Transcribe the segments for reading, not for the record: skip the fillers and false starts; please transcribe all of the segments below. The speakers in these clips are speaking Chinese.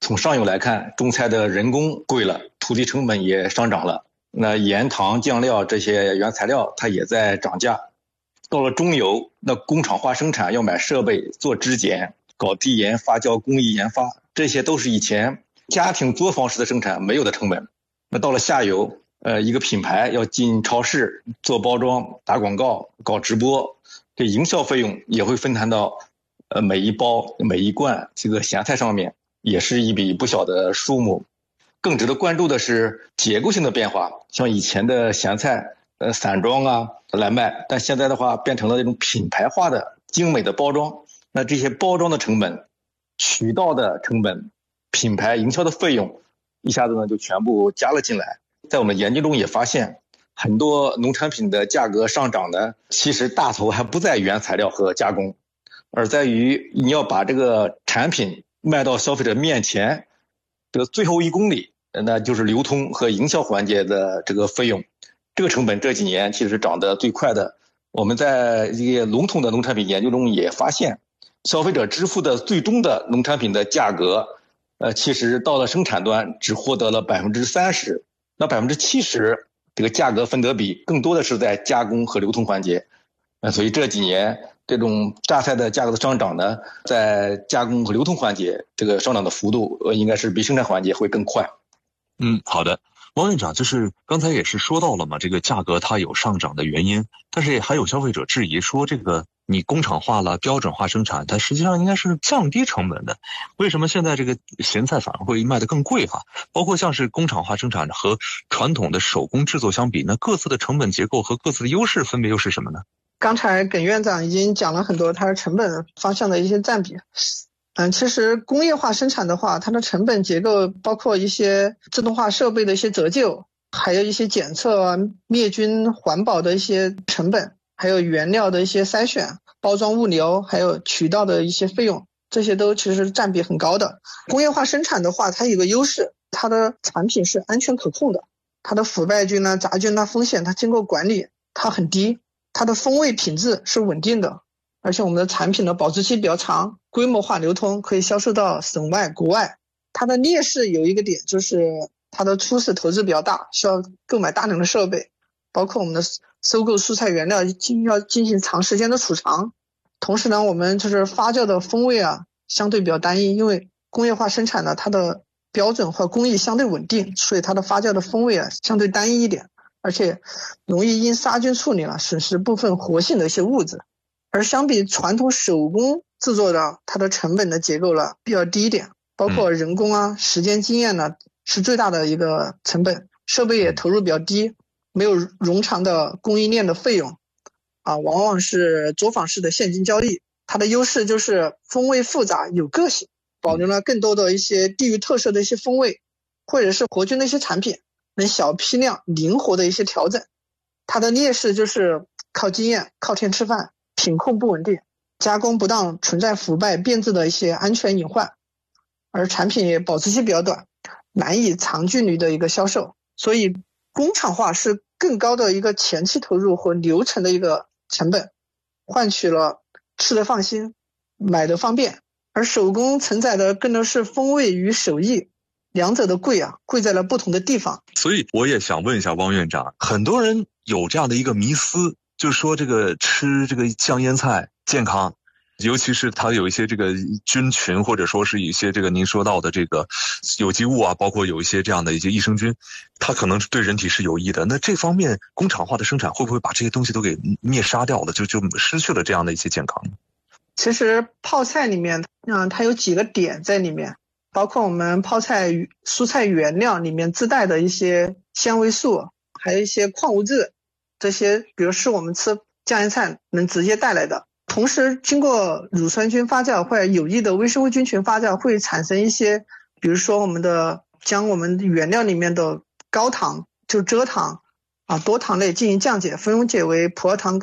从上游来看，种菜的人工贵了，土地成本也上涨了，那盐糖酱料这些原材料它也在涨价。到了中游，那工厂化生产要买设备做质检，搞低盐发酵工艺研发，这些都是以前家庭作坊式的生产没有的成本。那到了下游，一个品牌要进超市做包装、打广告、搞直播，这营销费用也会分摊到每一包、每一罐这个咸菜上面，也是一笔不小的数目。更值得关注的是结构性的变化，像以前的咸菜散装啊来卖，但现在的话变成了这种品牌化的精美的包装。那这些包装的成本、渠道的成本、品牌营销的费用一下子呢就全部加了进来。在我们研究中也发现，很多农产品的价格上涨呢，其实大头还不在原材料和加工，而在于你要把这个产品卖到消费者面前的最后1公里，那就是流通和营销环节的这个费用。这个成本这几年其实是涨得最快的。我们在一些笼统的农产品研究中也发现，消费者支付的最终的农产品的价格，其实到了生产端只获得了30%，那70%这个价格分得比更多的是在加工和流通环节。所以这几年这种榨菜的价格的上涨呢，在加工和流通环节这个上涨的幅度应该是比生产环节会更快。 好的。王院长，就是刚才也是说到了嘛，这个价格它有上涨的原因，但是还有消费者质疑说，这个你工厂化了、标准化生产，它实际上应该是降低成本的，为什么现在这个咸菜反而会卖得更贵哈？包括像是工厂化生产和传统的手工制作相比，那各自的成本结构和各自的优势分别又是什么呢？ 刚才耿院长已经讲了很多它的成本方向的一些占比。其实工业化生产的话，它的成本结构包括一些自动化设备的一些折旧，还有一些检测啊、灭菌环保的一些成本，还有原料的一些筛选、包装物流，还有渠道的一些费用，这些都其实占比很高的。工业化生产的话，它有个优势，它的产品是安全可控的，它的腐败菌啊、杂菌啊风险它经过管理它很低，它的风味品质是稳定的，而且我们的产品的保质期比较长，规模化流通，可以销售到省外国外。它的劣势有一个点，就是它的初始投资比较大，需要购买大量的设备，包括我们的收购蔬菜原料要进行长时间的储藏。同时呢，我们就是发酵的风味啊相对比较单一，因为工业化生产呢，它的标准和工艺相对稳定，所以它的发酵的风味啊相对单一一点，而且容易因杀菌处理损失部分活性的一些物质。而相比传统手工制作的，它的成本的结构比较低一点，包括人工啊、时间经验呢是最大的一个成本，设备也投入比较低，没有冗长的供应链的费用往往是作坊式的现金交易。它的优势就是风味复杂有个性，保留了更多的一些地域特色的一些风味，或者是活菌的一些产品，能小批量灵活的一些调整。它的劣势就是靠经验、靠天吃饭，品控不稳定，加工不当，存在腐败变质的一些安全隐患，而产品也保质期比较短，难以长距离的一个销售。所以工厂化是更高的一个前期投入和流程的一个成本，换取了吃得放心、买得方便。而手工承载的更多是风味与手艺，两者的贵在了不同的地方。 所以我也想问一下汪院长，很多人有这样的一个迷思，就是说这个吃这个酱腌菜健康，尤其是它有一些这个菌群，或者说是一些这个您说到的这个有机物啊，包括有一些这样的一些益生菌，它可能对人体是有益的。那这方面工厂化的生产会不会把这些东西都给灭杀掉了，就失去了这样的一些健康？ 其实泡菜里面它有几个点在里面，包括我们泡菜蔬菜原料里面自带的一些纤维素，还有一些矿物质，这些比如是我们吃酱腌菜能直接带来的。同时经过乳酸菌发酵或者有益的微生物菌群发酵，会产生一些比如说将我们原料里面的高糖就蔗糖多糖类进行降解，分解为葡萄糖。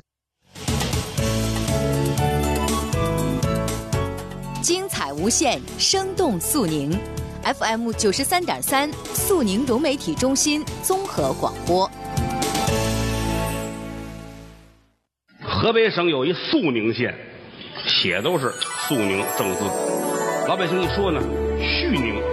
精彩无限，生动肃宁 FM 93.3肃宁融媒体中心综合广播。 河北省有一肃宁县，写都是肃宁正字，老百姓一说呢，绪宁